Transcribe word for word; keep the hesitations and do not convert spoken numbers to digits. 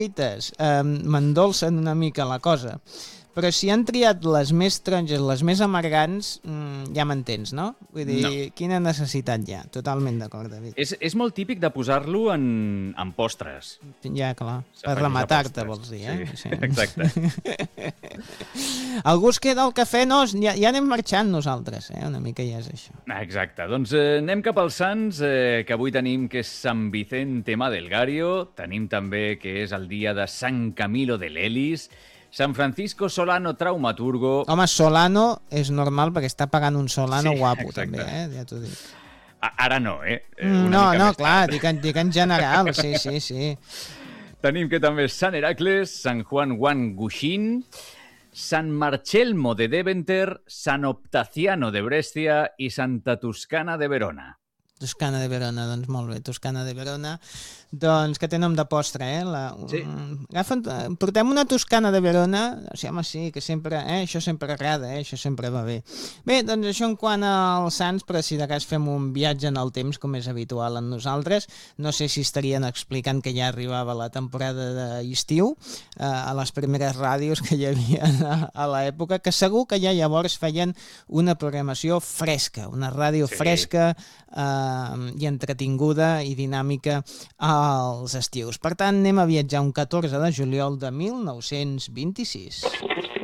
eh, m'endolcen una mica la cosa. Però si han triat les més taronges, les més amargants, mmm, ja m'entens, no? Vull dir, no. Quina necessitat hi ha? Totalment d'acord, David. És, és molt típic de posar-lo en, en postres. Ja, clar. Per rematar-te, vols dir, eh? Sí, sí. Exacte. Algú es queda al cafè? No, ja, ja anem marxant nosaltres, eh? Una mica ja és això. Exacte. Doncs eh, anem cap als Sants, eh, que avui tenim que és Sant Vicente Madelgario, tenim també que és el dia de Sant Camilo de Lelis, San Francisco Solano Traumaturgo... Home, Solano és normal perquè està pagant un Solano sí, guapo, exacte. També, eh? Ja t'ho dic. Ara no, eh? Una no, no, clar, dic en, dic en general, sí, sí, sí. Tenim que també Sant Heracles, Sant Juan Juan Guixín, Sant Marcelmo de Deventer, Sant Optaciano de Brescia i Santa Toscana de Verona. Toscana de Verona, doncs molt bé, Toscana de Verona, doncs que té nom de postre, eh? La, sí. Agafen, portem una Toscana de Verona, o sigui, home, sí, que sempre, eh? Això sempre agrada, eh? Això sempre va bé. Bé, doncs això en quant als Sants, però si de cas fem un viatge en el temps, com és habitual en nosaltres, no sé si estarien explicant que ja arribava la temporada d'estiu, eh, a les primeres ràdios que hi havia a, a l'època, que segur que ja llavors feien una programació fresca, una ràdio sí. fresca, eh, i entretinguda i dinàmica als estius. Per tant, anem a viatjar un catorze de juliol de mil nou-cents vint-i-sis.